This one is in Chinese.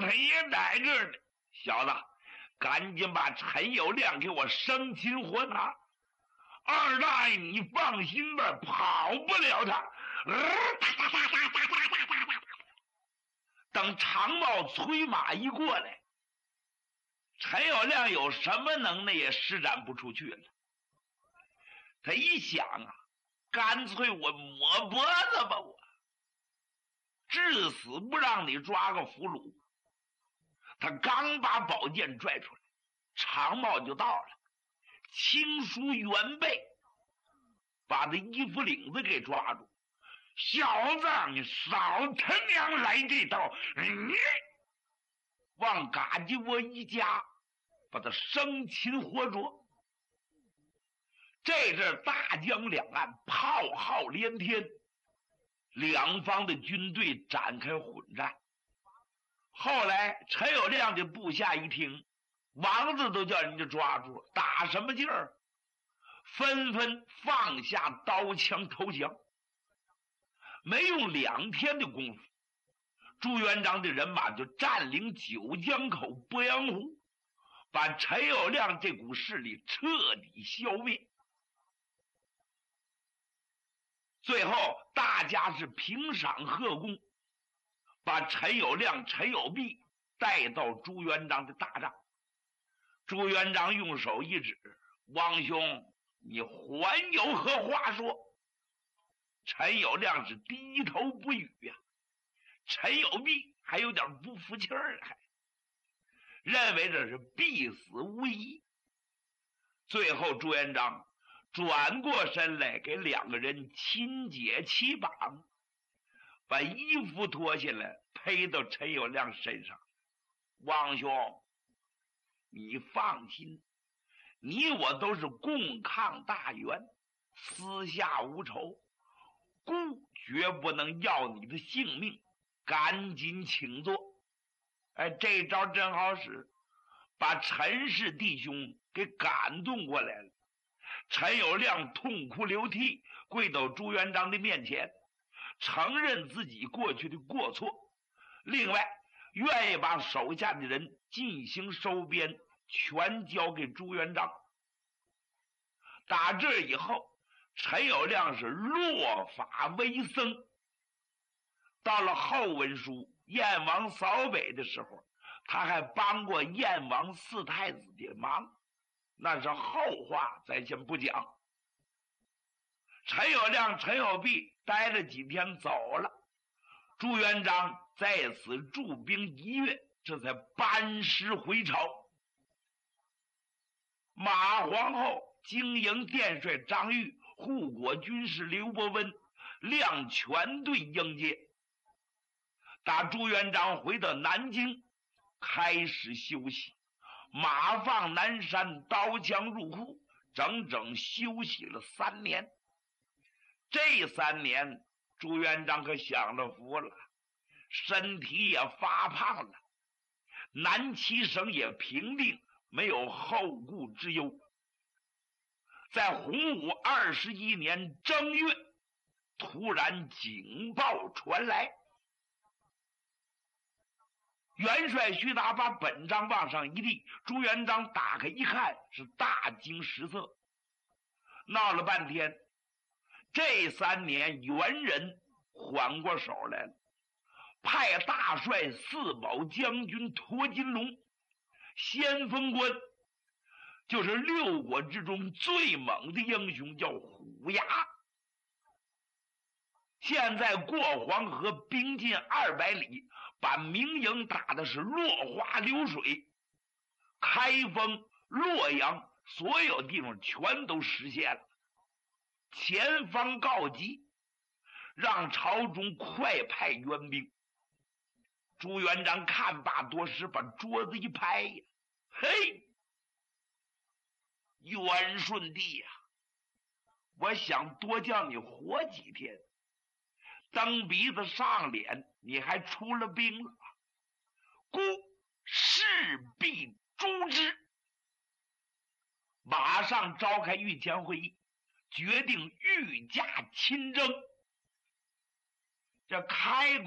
他也在这儿呢。小子，赶紧把陈友谅给我生擒活拿。二大爷，你放心吧，跑不了他。等长帽催马一过来，陈友谅有什么能耐也施展不出去了。他一想啊，干脆我抹脖子吧，我至死不让你抓个俘虏。他刚把宝剑拽出来，长帽就到了，轻舒猿背，把他衣服领子给抓住。小子，你少他娘来这套！你往嘎叽窝一夹，把他生擒活捉。这阵大江两岸炮号连天，两方的军队展开混战。后来陈友谅的部下一听，王子都叫人家抓住了，打什么劲儿？纷纷放下刀枪投降。没用2天的功夫，朱元璋的人马就占领九江口、鄱阳湖，把陈友谅这股势力彻底消灭。最后大家是平赏贺功，把陈友谅、陈友弼带到朱元璋的大帐。朱元璋用手一指：汪兄，你还有何话说？陈友谅是低头不语呀。陈友弼还有点不服气儿，还认为这是必死无疑。最后朱元璋转过身来，给2个人亲解其绑，把衣服脱下来披到陈友谅身上。汪兄，你放心，你我都是共抗大元，私下无仇，孤绝不能要你的性命，赶紧请坐。这招真好使，把陈氏弟兄给感动过来了。陈友谅痛哭流涕，跪到朱元璋的面前，承认自己过去的过错，另外愿意把手下的人进行收编，全交给朱元璋。打这以后，陈友谅是落发为僧。到了后文书燕王扫北的时候，他还帮过燕王4太子的忙，那是后话，咱先不讲。陈友谅、陈友弼待了几天走了，朱元璋在此驻兵1月，这才班师回朝。马皇后、经营殿帅张玉、护国军师刘伯温亮全队迎接。打朱元璋回到南京，开始休息，马放南山，刀枪入库，整整休息了3年。这3年朱元璋可享了福了，身体也发胖了，南齐省也平定，没有后顾之忧。在洪武21年正月，突然警报传来，元帅徐达把本章往上一递，朱元璋打开一看，是大惊失色。闹了半天，这3年元人缓过手来了，派大帅4保将军驼金龙，先锋官就是6国之中最猛的英雄，叫虎牙。现在过黄河兵进200里，把明营打的是落花流水，开封、洛阳所有地方全都实现了。前方告急，让朝中快派援兵。朱元璋看罢多时，把桌子一拍呀，嘿，元顺帝呀，我想多叫你活几天，蹬鼻子上脸，你还出了兵了，故势必诛之。马上召开御前会议，决定御驾亲征。这开